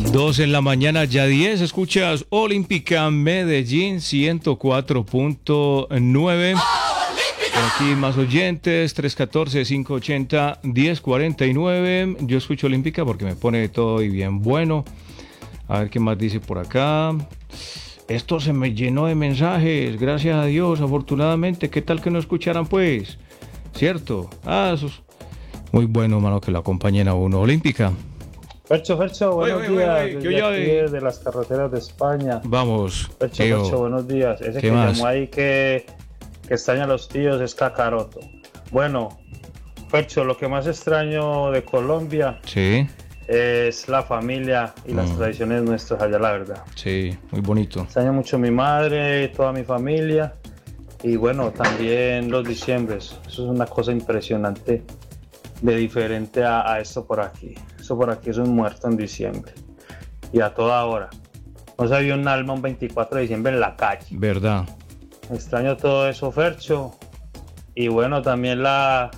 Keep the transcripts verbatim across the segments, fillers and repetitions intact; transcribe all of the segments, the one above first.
Dos en la mañana, ya diez. Escuchas Olímpica Medellín ciento cuatro punto nueve. Por aquí más oyentes, tres uno cuatro, cinco ocho cero, uno cero cuatro nueve. Yo escucho Olímpica porque me pone todo y bien bueno. A ver qué más dice por acá. Esto se me llenó de mensajes, gracias a Dios, afortunadamente. ¿Qué tal que no escucharan, pues? ¿Cierto? Ah, eso es muy bueno, mano, que lo acompañen a uno. Olímpica. Fercho, Fercho, buenos oye, días. oye, oye, desde yo aquí, ya... desde las carreteras de España. Vamos. Fercho, Eo. Fercho, buenos días. Ese ¿Qué que más? llamó ahí que, que extraña a los tíos es Cacaroto. Bueno, Fercho, lo que más extraño de Colombia Sí, es la familia y las Mm. tradiciones nuestras allá, la verdad. sí, muy bonito. Extraño mucho a mi madre, toda mi familia. Y bueno, también los diciembres. Eso es una cosa impresionante de diferente a, a esto por aquí. Esto por aquí es un muerto en diciembre. Y a toda hora. No se había un alma un veinticuatro de diciembre en la calle. Verdad. Extraño todo eso, Fercho. Y bueno, también la,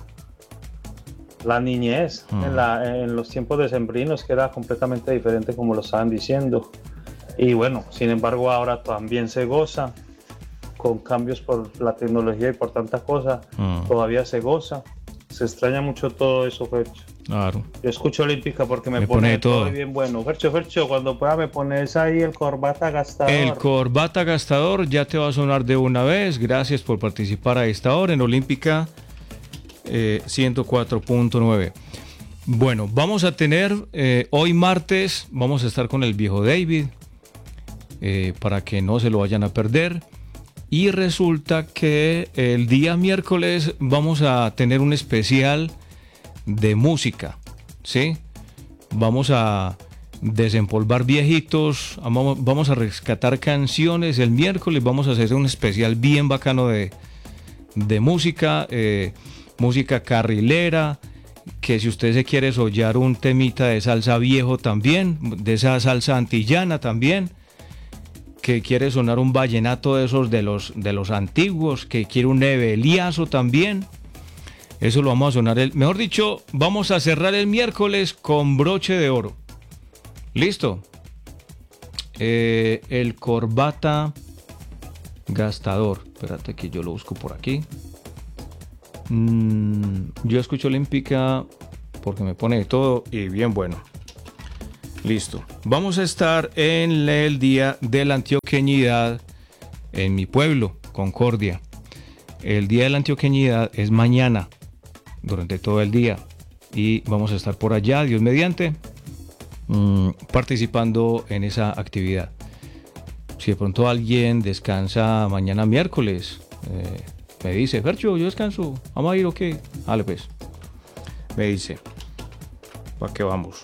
la niñez Mm. en, la, en los tiempos decembrinos, que era completamente diferente como lo estaban diciendo. Y bueno, sin embargo, ahora también se goza con cambios por la tecnología y por tanta cosa. Mm. Todavía se goza. Se extraña mucho todo eso, Fercho. Claro. Yo escucho Olímpica porque me, Me pone, pone todo todo. bien bueno. Fercho, Fercho, cuando pueda me pones ahí el corbata gastador. El corbata gastador ya te va a sonar de una vez. Gracias por participar a esta hora en Olímpica eh, ciento cuatro punto nueve. Bueno, vamos a tener eh, hoy martes, vamos a estar con el viejo David eh, para que no se lo vayan a perder. Y resulta que el día miércoles vamos a tener un especial de música, ¿sí? Vamos a desempolvar viejitos, vamos, vamos a rescatar canciones el miércoles, vamos a hacer un especial bien bacano de, de música, eh, música carrilera, que si usted se quiere sollar un temita de salsa viejo también, de esa salsa antillana también, que quiere sonar un vallenato de esos de los, de los antiguos, que quiere un ebeliazo también. Eso lo vamos a sonar, el, mejor dicho, vamos a cerrar el miércoles con broche de oro. ¿Listo? Eh, el corbata gastador. Espérate que yo lo busco por aquí. Mm, yo escucho Olímpica porque me pone de todo y bien bueno. Listo. Vamos a estar en el día de la antioqueñidad en mi pueblo, Concordia. El día de la antioqueñidad es mañana, durante todo el día. Y vamos a estar por allá, Dios mediante, mmm, participando en esa actividad. Si de pronto alguien descansa mañana miércoles, eh, me dice, Fercho, yo descanso, ¿vamos a ir o qué? Dale pues. Me dice, ¿para qué vamos?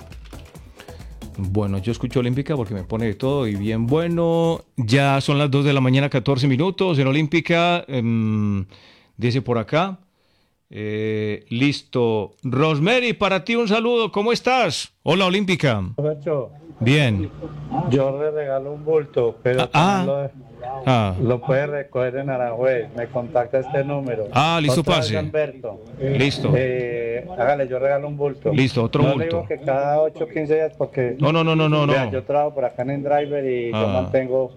Bueno, yo escucho Olímpica porque me pone de todo y bien bueno. Ya son las dos de la mañana, catorce minutos en Olímpica. Eh, dice por acá. Eh, listo. Rosemary, para ti un saludo. ¿Cómo estás? Hola, Olímpica. Fercho, Bien. yo le regalo un bulto, pero Ah, ah. también Ah, lo, lo puede recoger en Aranjuez. Me contacta este número. Ah, listo, Otra pase. vez, Alberto. listo. Eh, hágale, yo regalo un bulto. Listo, otro no bulto. Le digo que cada ocho o quince días porque... No, no, no, no, no. Vea, no. yo trabajo por acá en Endriver y Ah. yo mantengo...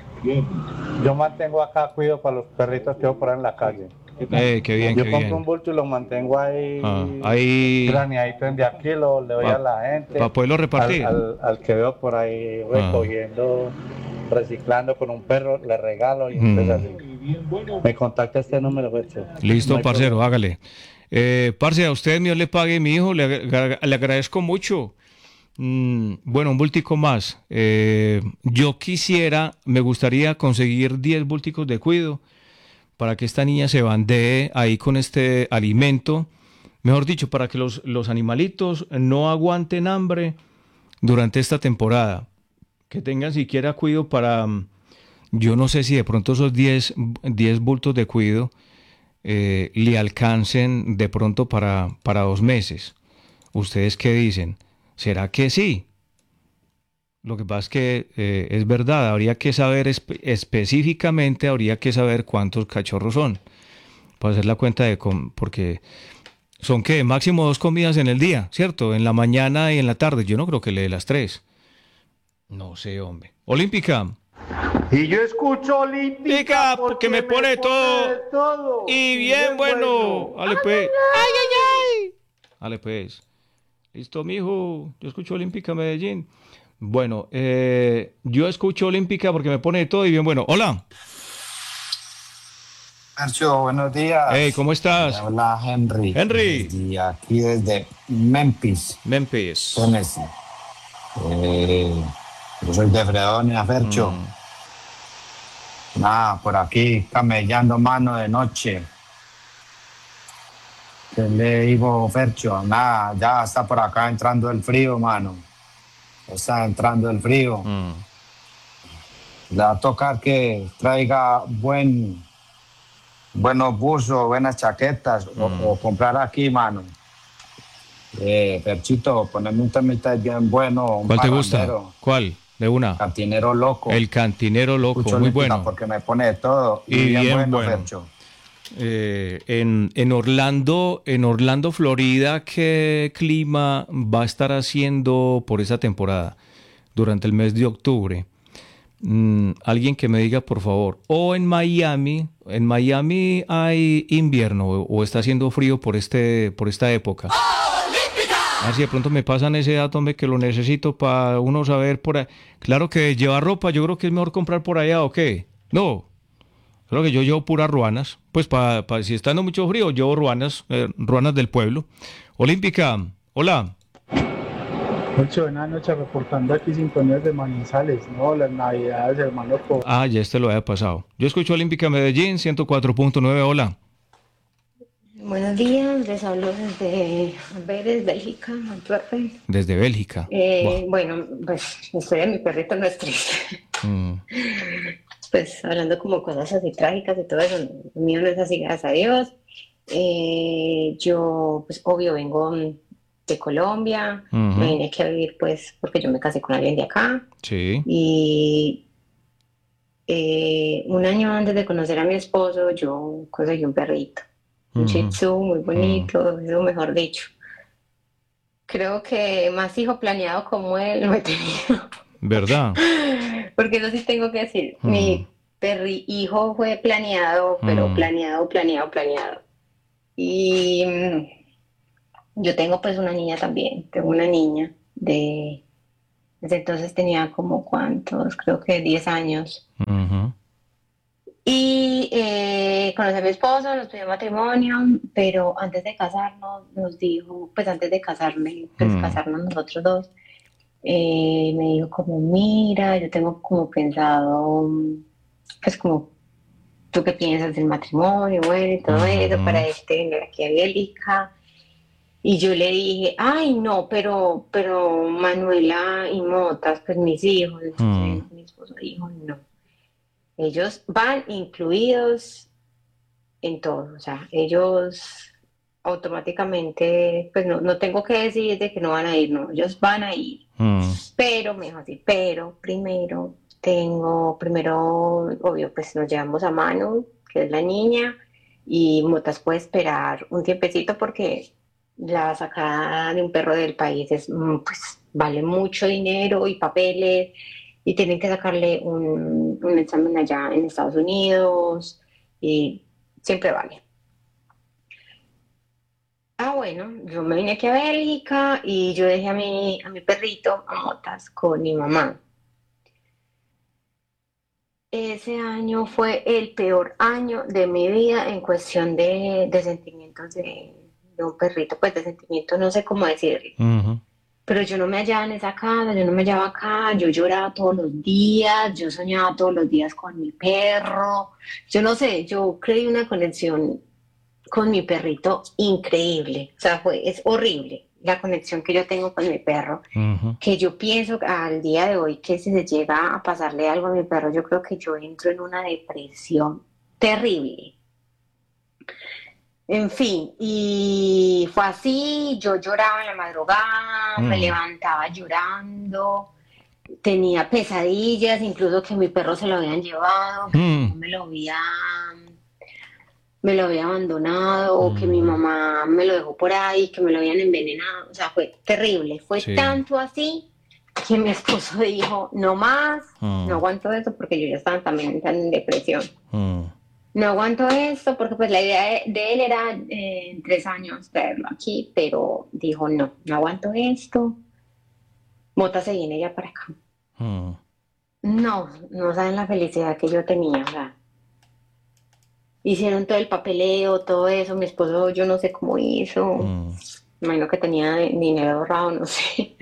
Yo mantengo acá cuido para los perritos que veo por ahí en la calle. Eh, qué bien, Yo qué compro bien. un bulto y lo mantengo ahí, Ah, ahí. graneadito en de aquí, lo le doy Pa- a la gente. pa poderlo repartir. Al, al, al que veo por ahí recogiendo, reciclando con un perro, le regalo y Mm. entonces así. Me contacta este número, Fercho. Listo, No hay parcero, problema. hágale. Eh, parce, a usted Dios le pague, mi hijo, le, agra- le agradezco mucho. Mm, bueno, un bultico más. Eh, yo quisiera, me gustaría conseguir diez bulticos de cuido para que esta niña se bandee ahí con este alimento. Mejor dicho, para que los, los animalitos no aguanten hambre durante esta temporada. Que tengan siquiera cuido para, mm, yo no sé si de pronto esos diez diez bultos de cuido eh, le alcancen de pronto para, para dos meses. ¿Ustedes qué dicen? ¿Será que sí? Lo que pasa es que eh, es verdad, habría que saber espe- específicamente, habría que saber cuántos cachorros son, para hacer la cuenta de, com- porque son que máximo dos comidas en el día, ¿cierto? En la mañana y en la tarde, yo no creo que le dé las tres. No sé, hombre. Olímpica. Y yo escucho Olímpica porque me pone, me pone todo. De todo. Y, y bien, bien bueno. bueno. Ale, pues. Ay, ay, ay. Ale, pues. Listo, mijo. Yo escucho Olímpica Medellín. Bueno, eh, yo escucho Olímpica porque me pone de todo y bien bueno. Hola. Sergio, buenos días. Hey, ¿cómo estás? Hola, Henry. Henry. Desde aquí desde Memphis. Memphis. Tennessee. Eh, yo soy de Fredonia, Fercho. Mm. Nada, por aquí camellando mano de noche. ¿Qué le digo, Fercho? Nada, ya está por acá entrando el frío, mano. Está entrando el frío. Mm. Le va a tocar que traiga buen, buenos buzos, buenas chaquetas, mm. o, o comprar aquí, mano. Eh, Ferchito, poneme un temita bien bueno. ¿Cuál te gusta? ¿Cuál? De una. Cantinero Loco. El Cantinero Loco, Escucho muy bueno. Porque me pone de todo. Y, y bien, bien bueno, bueno. Fercho. Eh, en, en Orlando, en Orlando, Florida, ¿qué clima va a estar haciendo por esa temporada durante el mes de octubre? Mm, alguien que me diga, por favor. O en Miami, en Miami hay invierno o está haciendo frío por este, por esta época. A ver si de pronto me pasan ese dato, hombre, que lo necesito para uno saber por ahí. Claro que llevar ropa, yo creo que es mejor comprar por allá, ¿o qué? No. Creo que yo llevo puras ruanas. Pues para pa, si está dando mucho frío, llevo ruanas, eh, ruanas del pueblo. Olímpica, hola. Ocho, buenas noches, reportando aquí sintonías de Manizales, ¿no? Las navidades, hermano. Por... Ah, ya este lo había pasado. Yo escucho Olímpica Medellín, ciento cuatro punto nueve, hola. Buenos días, les hablo desde Amberes, Bélgica, Antwerpen. Desde Bélgica. Eh, bueno, pues la historia de mi perrito no es triste. Mm. Pues hablando como cosas así trágicas y todo eso, lo mío no es así, gracias a Dios. Eh, yo, pues obvio, vengo de Colombia, uh-huh. me vine aquí a vivir pues porque yo me casé con alguien de acá. Sí. Y eh, un año antes de conocer a mi esposo, yo conseguí un perrito. Un uh-huh. Shih Tzu muy bonito, uh-huh. eso mejor dicho. Creo que más hijo planeado como él no he tenido. ¿Verdad? Porque eso sí tengo que decir. Uh-huh. Mi perri hijo fue planeado, pero uh-huh. planeado, planeado, planeado. Y um, yo tengo pues una niña también. Tengo una niña de... Desde entonces tenía como cuántos, creo que diez años. Uh-huh. Y eh, conocí a mi esposo, nos pidió matrimonio, pero antes de casarnos nos dijo, pues antes de casarme, pues mm. casarnos nosotros dos, eh, me dijo como, mira, yo tengo como pensado, pues como, ¿tú qué piensas del matrimonio? Bueno, y todo mm-hmm. eso, para este venir aquí a Bélgica. Y yo le dije, ay, no, pero, pero Manuela y Motas, pues mis hijos, entonces mm. mi esposo dijo, no. Ellos van incluidos en todo, o sea, ellos automáticamente, pues no, no tengo que decir de que no van a ir, no, ellos van a ir, mm. pero, mejor así, pero primero tengo, primero, obvio, pues nos llevamos a Manu, que es la niña, y Motas puede esperar un tiempecito porque la sacada de un perro del país es, pues, vale mucho dinero y papeles, y tienen que sacarle un, un examen allá en Estados Unidos, y siempre vale. Ah, bueno, yo me vine aquí a Bélgica y yo dejé a mi, a mi perrito, a Motas, con mi mamá. Ese año fue el peor año de mi vida en cuestión de, de sentimientos de, de un perrito, pues de sentimientos, no sé cómo decirlo. Uh-huh. Pero yo no me hallaba en esa casa, yo no me hallaba acá, yo lloraba todos los días, yo soñaba todos los días con mi perro, yo no sé, yo creí una conexión con mi perrito increíble, o sea, fue, es horrible la conexión que yo tengo con mi perro, uh-huh. que yo pienso al día de hoy que si se llega a pasarle algo a mi perro, yo creo que yo entro en una depresión terrible. En fin, y fue así, yo lloraba en la madrugada, mm. me levantaba llorando, tenía pesadillas, incluso que mi perro se lo habían llevado, que mm. me lo había, me lo había abandonado, mm. o que mi mamá me lo dejó por ahí, que me lo habían envenenado, o sea, fue terrible, fue sí. tanto así que mi esposo dijo, no más, Mm. no aguanto esto porque yo ya estaba también en depresión. Mm. No aguanto esto porque pues la idea de, de él era eh, en tres años traerlo aquí, pero dijo, no, no aguanto esto. Mota se viene ya para acá. Mm. No, no saben la felicidad que yo tenía, o sea, hicieron todo el papeleo, todo eso, mi esposo yo no sé cómo hizo, Mm. me imagino que tenía dinero ahorrado, no sé,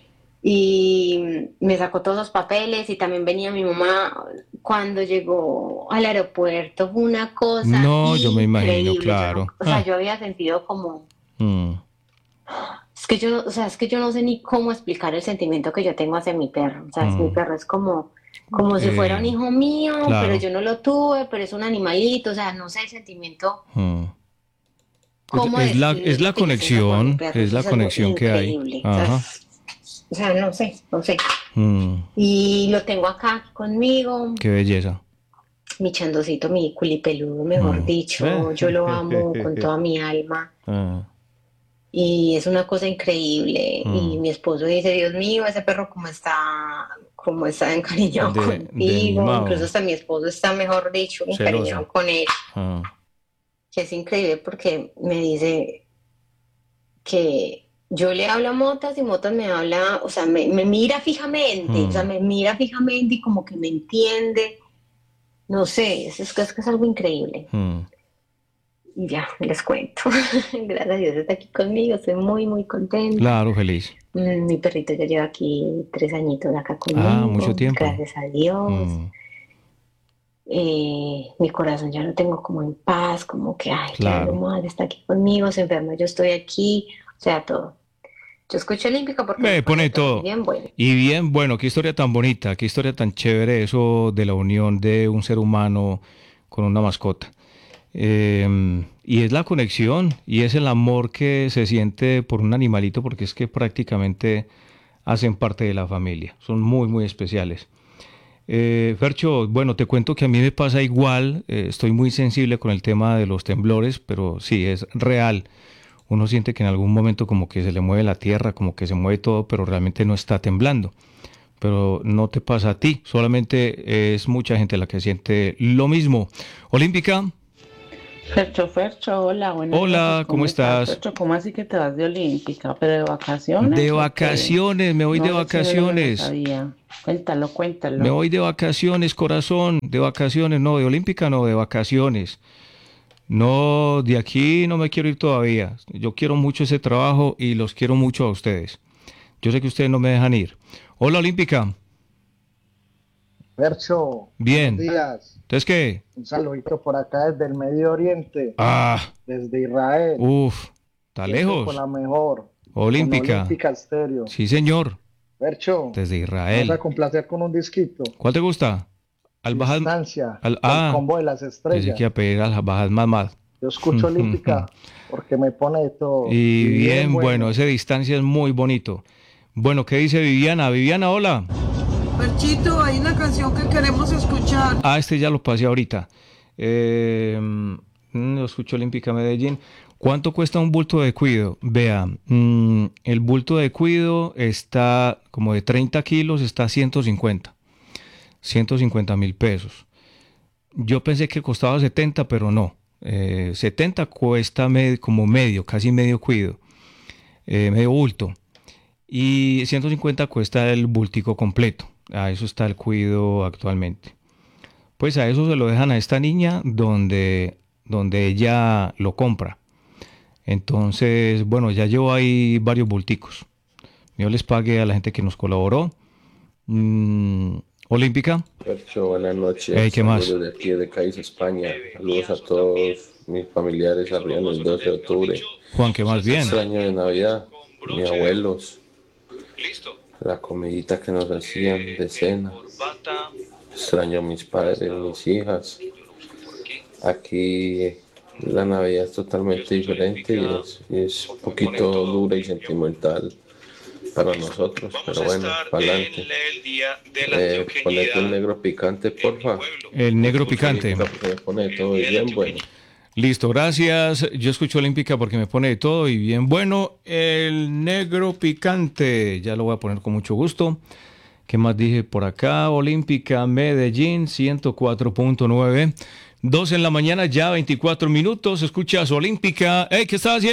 y me sacó todos los papeles y también venía mi mamá cuando llegó al aeropuerto, fue una cosa No, yo me imagino, increíble, yo no- claro. o sea, Ah. yo había sentido como, Mm. es que yo, o sea, es que yo no sé ni cómo explicar el sentimiento que yo tengo hacia mi perro, o sea, es- mi Mm. perro es como... Como si Eh, fuera un hijo mío, claro. pero yo no lo tuve, pero es un animalito, o sea, no sé el sentimiento, Mm. cómo Es, es la, describir es la lo que yo siento por mi conexión, perro, es eso la es algo conexión que hay. increíble, o sea, Ajá. es- o sea, no sé, no sé. Mm. Y lo tengo acá conmigo, Qué belleza. mi chandosito, mi culipeludo, mejor Mm. dicho, yo lo amo con toda mi alma. Ah. Y es una cosa increíble. Mm. Y mi esposo dice, Dios mío, ese perro como está, como está encariñado De- de contigo. mimado. Incluso hasta mi esposo está, mejor dicho, encariñado Celoso. con él. Ah. Que es increíble porque me dice que yo le hablo a Motas y Motas me habla, o sea, me, me mira fijamente, Mm. o sea, me mira fijamente y como que me entiende. No sé, es, es, que- es que es algo increíble. Mm. Y ya, les cuento. Gracias a Dios está aquí conmigo, estoy muy, muy contenta. Claro, feliz. Mm, Mi perrito ya lleva aquí tres añitos acá conmigo. Ah, mucho tiempo. Gracias a Dios. Mm. Eh, mi corazón ya lo tengo como en paz, como que, ay, Claro. claro, madre está aquí conmigo, se enferma, yo estoy aquí, o sea, todo. Yo escucho Olímpica porque Me me pone pone todo todo. bien bueno. Y bien, bueno, qué historia tan bonita, qué historia tan chévere eso de la unión de un ser humano con una mascota. Eh, y es la conexión y es el amor que se siente por un animalito porque es que prácticamente hacen parte de la familia. Son muy, muy especiales. Eh, Fercho, bueno, te cuento que a mí me pasa igual. Eh, estoy muy sensible con el tema de los temblores, pero sí, es real. Uno siente que en algún momento como que se le mueve la tierra, como que se mueve todo, pero realmente no está temblando. Pero no te pasa a ti, solamente es mucha gente la que siente lo mismo. Olímpica, Fercho, Fercho, hola, buenas Hola, noches, ¿cómo estás? Fercho, ¿cómo así que te vas de Olímpica? ¿Pero de vacaciones? de o qué? vacaciones, me voy No, de qué chévere, yo no vacaciones. sabía. Cuéntalo, cuéntalo. Me voy de vacaciones, corazón, de vacaciones, no, de Olímpica, no, de vacaciones. No, de aquí no me quiero ir todavía. Yo quiero mucho ese trabajo y los quiero mucho a ustedes. Yo sé que ustedes no me dejan ir. Hola, Olímpica. Fercho, Bien. buenos días. ¿Entonces qué? Un saludito por acá desde el Medio Oriente, Ah, desde Israel. uff, está Siempre lejos. Con la mejor. Olímpica. Con Olímpica Estéreo. Sí, señor. Fercho, Desde vamos a Israel. complacer con un disquito. ¿Cuál te gusta? Al bajas. Distancia. al- del ah, combo de las Pensé estrellas. que iba a pedir a las bajas más más. Yo escucho Olímpica porque me pone de todo. Y bien, bueno, esa distancia es muy bonito. Bueno, ¿qué dice Viviana? Viviana, hola. Perchito, hay una canción que queremos escuchar. Ah, este ya lo pasé ahorita. Eh, mm, lo escucho Olímpica Medellín. ¿Cuánto cuesta un bulto de cuido? Vea, mm, el bulto de cuido está como de treinta kilos, está a ciento cincuenta. ciento cincuenta mil pesos. Yo pensé que costaba setenta, pero no. Eh, setenta cuesta med- como medio, casi medio cuido, eh, medio bulto. Y ciento cincuenta cuesta el bultico completo. A eso está el cuido actualmente. Pues a eso se lo dejan a esta niña donde, donde ella lo compra. Entonces, bueno, ya llevo ahí varios bulticos. Yo les pagué a la gente que nos colaboró. Mm, Olímpica. Percho, buenas noches. Hey, ¿qué más? Saludos de aquí de Cádiz, España. Saludos a todos mis familiares arriba en el doce de octubre. Juan, ¿qué más bien? Extraño de Navidad, mis abuelos, la comidita que nos hacían de cena. Extraño a mis padres, mis hijas. Aquí la Navidad es totalmente diferente y es, y es un poquito dura y sentimental para nosotros, pero bueno, para adelante. Eh, ponete un negro picante, porfa. El negro picante. Se pone todo bien bueno. Listo, gracias. Yo escucho Olímpica porque me pone de todo y bien bueno. El negro picante, ya lo voy a poner con mucho gusto. ¿Qué más dije por acá? Olímpica Medellín ciento cuatro punto nueve. dos en la mañana, ya veinticuatro minutos. Escuchas Olímpica. Hey, ¿qué estás haciendo?